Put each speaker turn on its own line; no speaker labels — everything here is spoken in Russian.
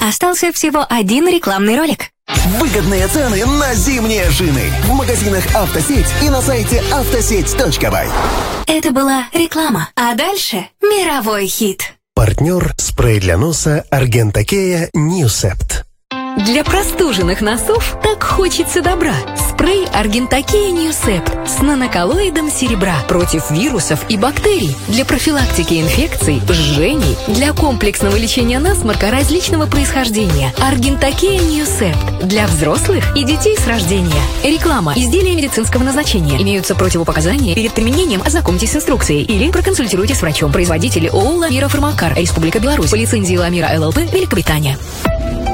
Остался всего один рекламный ролик.
Выгодные цены на зимние шины в магазинах «Автосеть» и на сайте автосеть.бай.
Это была реклама. А дальше мировой хит.
Партнер спрей для носа Аргентакея Ньюсепт.
Для простуженных носов так хочется добра. Спрей Аргентакея Ньюсепт с наноколлоидом серебра против вирусов и бактерий. Для профилактики инфекций, жжений, для комплексного лечения насморка различного происхождения. Аргентакея Ньюсепт для взрослых и детей с рождения. Реклама. Изделия медицинского назначения. Имеются противопоказания. Перед применением ознакомьтесь с инструкцией или проконсультируйтесь с врачом. Производители ООО «Ламира Фармакар», Республика Беларусь. По лицензии «Ламира ЛЛП», Великобритания.